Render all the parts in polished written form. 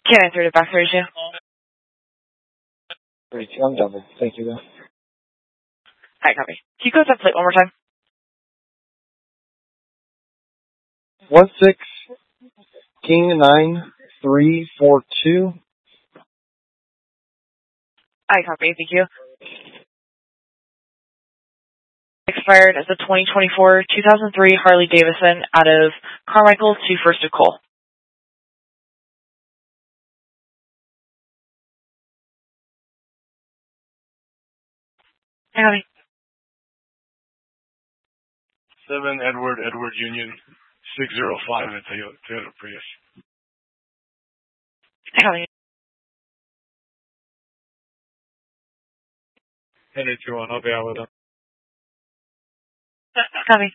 Can't answer it back 32. 32, I'm double. Thank you, though. Alright, copy. Can you go to that plate one more time? 16 King 9 3 4 2. Alright, copy. Thank you. Expired as a 2024 2003 Harley Davidson out of Carmichael to First of Cole. Copy. 7 Edward Union 605 at Toyota Prius. Copy. Henry 21, I'll be out with them. Copy.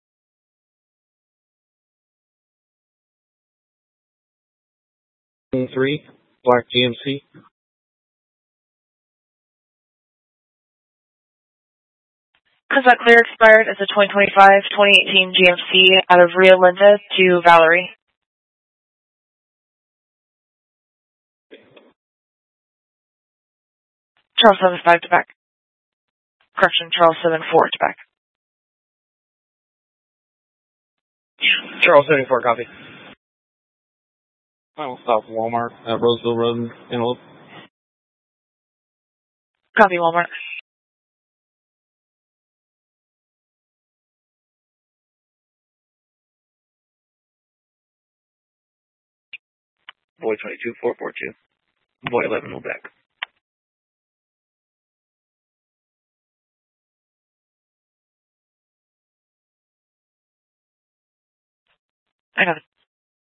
King 3 Black GMC. Cause that clear expired as a 2025-2018 GMC out of Rio Linda to Valerie. Charles 75 to back. Correction, Charles 74 to back. Charles 74, copy. I will stop Walmart at Roseville Road in Antelope. Copy, Walmart. Boy 22 442. Boy 11 will back. I got it.